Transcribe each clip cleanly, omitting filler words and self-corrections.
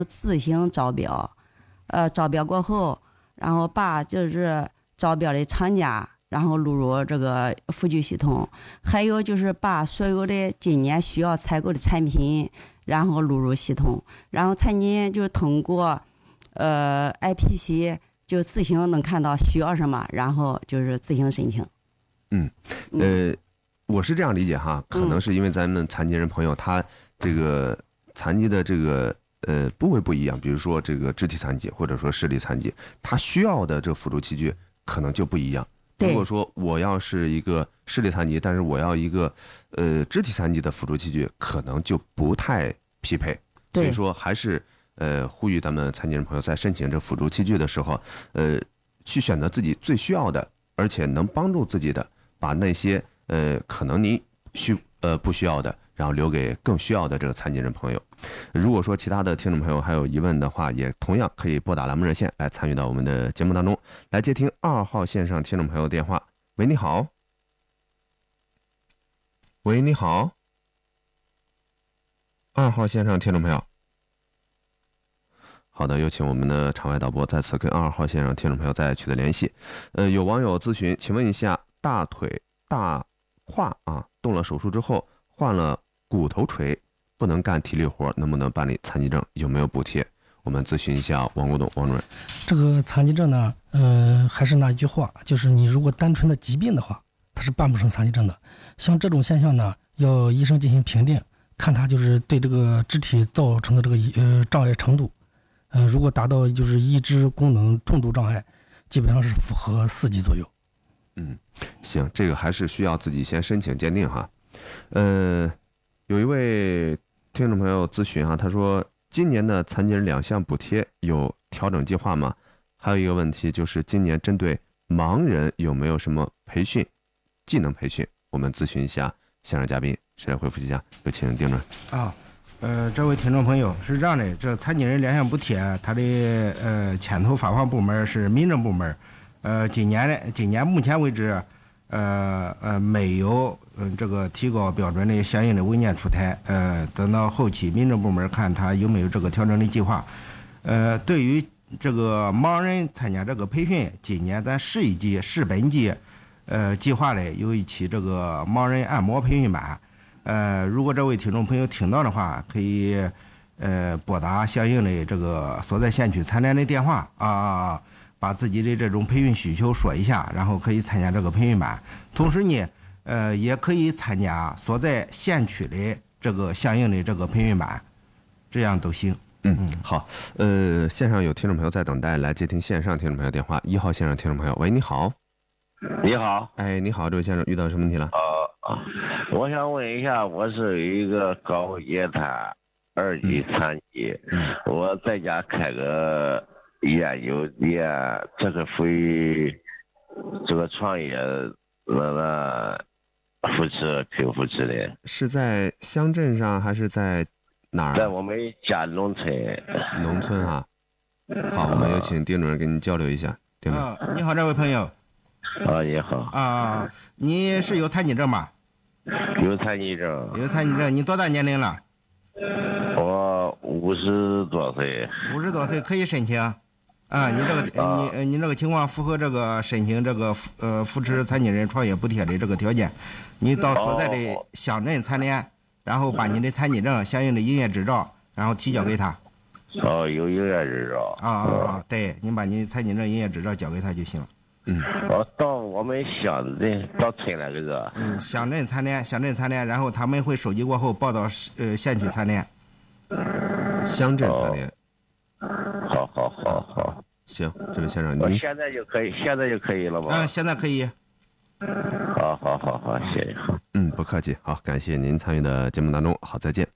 自行招标，招标过后，然后把就是招标的厂家，然后录入这个辅具系统，还有就是把所有的今年需要采购的产品，然后录入系统，然后产品就是通过IPC 就自行能看到需要什么，然后就是自行申请。 我是这样理解哈，可能是因为咱们残疾人朋友他这个残疾的这个部位不一样，比如说这个肢体残疾或者说视力残疾，他需要的这个辅助器具可能就不一样。如果说我要是一个视力残疾，但是我要一个肢体残疾的辅助器具，可能就不太匹配。所以说还是呼吁咱们残疾人朋友在申请这辅助器具的时候，去选择自己最需要的，而且能帮助自己的，把那些可能你不需要的，然后留给更需要的这个残疾人朋友。如果说其他的听众朋友还有疑问的话，也同样可以拨打栏目热线来参与到我们的节目当中，来接听2号线上听众朋友的电话。喂，你好。喂，你好。2号线上听众朋友。好的，有请我们的场外导播再次跟2号线上听众朋友再取得联系。有网友咨询，请问一下，大腿大胯动了手术之后换了骨头锤，不能干体力活，能不能办理残疾证？有没有补贴？我们咨询一下王国栋王主任。 这个残疾证呢，还是那一句话，就是你如果单纯的疾病的话，它是办不成残疾证的。像这种现象呢，要医生进行评定，看他就是对这个肢体造成的这个障碍程度。如果达到就是抑制功能重度障碍，基本上是符合4级左右。 行，这个还是需要自己先申请鉴定哈。有一位听众朋友咨询他说今年的残疾人2项补贴有调整计划吗？还有一个问题就是今年针对盲人有没有什么培训，技能培训？我们咨询一下现场嘉宾，谁来回复一下？有请丁主任。 这位听众朋友是这样的，这残疾人2项补贴，它的牵头发放部门是民政部门。今年目前为止，没有这个提高标准的相应的文件出台。等到后期民政部门看他有没有这个调整的计划。对于这个盲人参加这个培训，今年咱市一级、市本级，计划的有一期这个盲人按摩培训班。如果这位听众朋友听到的话，可以拨打相应的这个所在县区残联的电话把自己的这种培训需求说一下，然后可以参加这个培训班。同时呢，也可以参加所在县区的这个相应的这个培训班，这样都行。 好，线上有听众朋友在等待，来接听线上听众朋友电话。1号线上听众朋友，喂，你好。 你好。 你好，这位先生，遇到什么问题了？ 我想问一下，我是一个高血糖2级残疾，我在家开个研究店，这个属于这个创业扶持可扶持的。 是在乡镇上还是在哪儿？ 在我们家农村。 农村啊。好，我们有请丁主任跟您交流一下。丁主任。 你好，这位朋友。 你好。 你是有残疾证吗？ 有残疾证。 有残疾证，你多大年龄了？ 我50多岁。 50多岁可以申请。你这个情况符合这个申请这个扶持残疾人创业补贴的这个条件。你到所在的乡镇残联，然后把你的残疾证相应的营业执照，然后提交给他。 有营业执照。 对，你把你残疾证营业执照交给他就行了。 到我们乡镇到村那个。 乡镇残联，然后他们会收集过后报到县区残联。 乡镇残联。 好。 行，这位先生， 您现在就可以了吗？ 现在可以。 好，谢谢。 不客气。好，感谢您参与的节目当中。好，再见。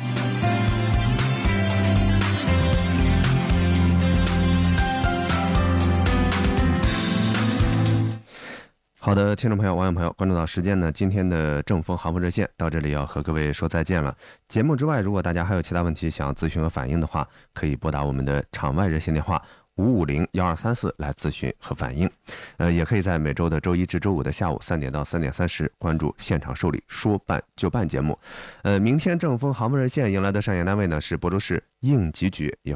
好的，听众朋友、网友朋友，关注到时间呢，今天的正风航空热线到这里要和各位说再见了。节目之外，如果大家还有其他问题想要咨询和反映的话，可以拨打我们的场外热线电话 550-1234来咨询和反映。也可以在每周的周一至周五的下午3点到3点30关注现场受理说办就办节目。明天正风航母热线迎来的上演单位呢是亳州市应急局，也